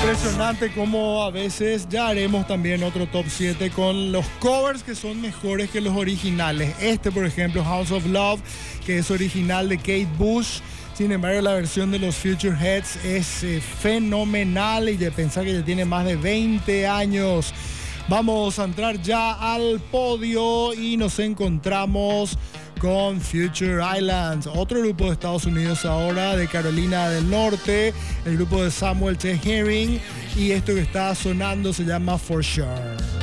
Impresionante como a veces ya haremos también otro top 7 con los covers que son mejores que los originales. Este, por ejemplo, House of Love, que es original de Kate Bush. Sin embargo, la versión de los Future Heads es fenomenal y de pensar que ya tiene más de 20 años. Vamos a entrar ya al podio y nos encontramos con Future Islands, otro grupo de Estados Unidos ahora, de Carolina del Norte, el grupo de Samuel T. Herring, y esto que está sonando se llama For Sure.